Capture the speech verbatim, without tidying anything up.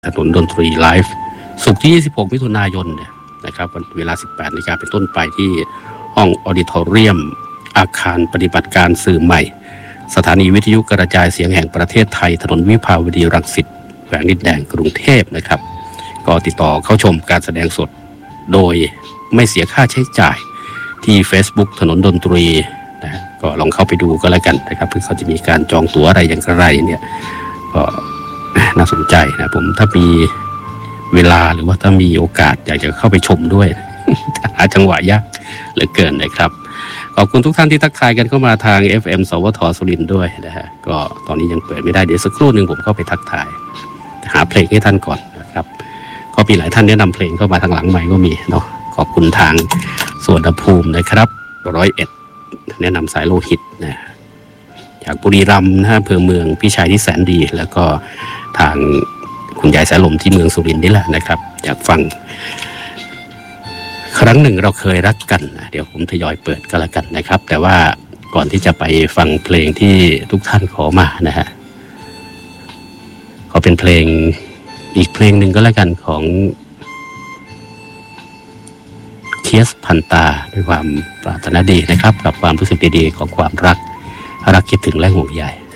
ถนนดนตรีไลฟ์ศุกร์ที่ยี่สิบหกมิถุนายนเนี่ยนะครับเวลาสิบแปดนาฬิกาเป็นต้นไปที่ห้องออดิทอเรียมอาคารปฏิบัติการสื่อใหม่สถานีวิทยุกระจายเสียงแห่งประเทศไทยถนนวิภาวดีรังสิตแขวงดินแดงกรุงเทพนะครับก็ติดต่อเข้าชมการแสดงสดโดยไม่เสียค่าใช้จ่ายที่ Facebook ถนนดนตรีนะก็ลองเข้าไปดูก็แล้วกันนะครับเพื่อเขาจะมีการจองตั๋วอะไรอย่างไรเนี่ยก็น่าสนใจนะผมถ้ามีเวลาหรือว่าถ้ามีโอกาสอยากจะเข้าไปชมด้วย หาจังหวะยากเหลือเกินนะครับขอบคุณทุกท่านที่ทักทายกันเข้ามาทาง เอฟ เอ็ม สวทสุรินทร์ด้วยนะฮะก็ตอนนี้ยังเปิดไม่ได้เดี๋ยวสักครู่หนึ่งผมเข้าไปทักทายหาเพลงให้ท่านก่อนนะครับก็มีหลายท่านแนะนำเพลงเข้ามาทางหลังไมค์ก็มีเนาะขอบคุณทางสวนภูมินะครับร้อยเอ็ดแนะนำสายโลหิตนะจากบุรีรัมย์นะฮะอำเภอเมืองพี่ชายที่แสนดีแล้วก็ทางคุณยายสายลมที่เมืองสุรินทร์นี่แหละนะครับอยากฟังครั้งหนึ่งเราเคยรักกันนะเดี๋ยวผมทยอยเปิดก็แล้วกันนะครับแต่ว่าก่อนที่จะไปฟังเพลงที่ทุกท่านขอมานะฮะขอเป็นเพลงอีกเพลงหนึ่งก็แล้วกันของเคียสพันตาด้วยความปรารถนาดีนะครับกับความรู้สึกดีๆของความรักรักคิดถึงและห่วงใย